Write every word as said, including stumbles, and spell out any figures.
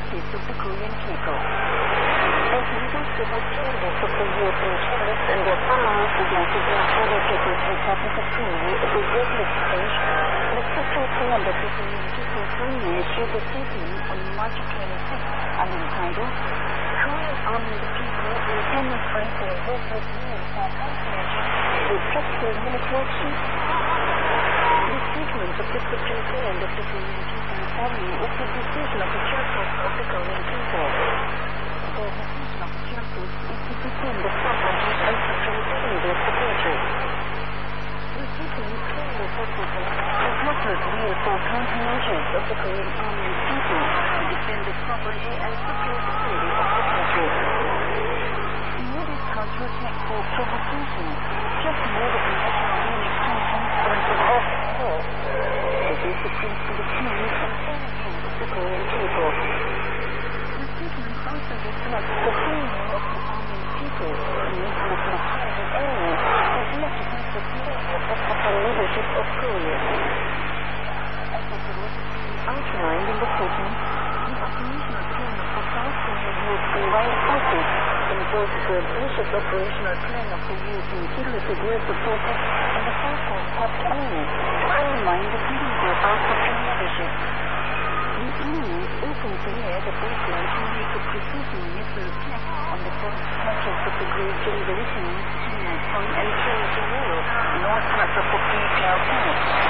forces of the Korean people. As leaders of the chambers of the European chambers and their allies began to bring other peoples and topics of Korea at the global exchange, the second calendar of the Korean people finally issued a statement on March twenty-sixth under the title, Korean Army of the People will demonstrate their ruthless will for countermeasures to effective military action. The statement of the Supreme Command of the Korean people family is the decision of the churches of the Korean people. The decision of the churches is to defend the sovereignty and supremacy of the country. The statement clearly focuses on ruthless will for countermeasures of the Korean Army and people to defend the sovereignty and supremacy of the country. In order to protect for provocation, just more the conventional main extension or the whole war. This is the principle of change and sanity of the Korean people. The statement also reflects the failure of the army and people in implementing a hybrid enemy that legislates the failure of the upper leadership of Korea. As it was outlined in the statement, the operational plan of the South Korean European Combined Forces in both the ambitious operational plan of the European Security Group Forces and the South Korean Task Army to undermine the political of supreme leadership. The E U also declared the baseline to make a precision nuclear attack on the first countries of the Great Generation, China, Taiwan, and Korea, in all parts of the Korean Sea.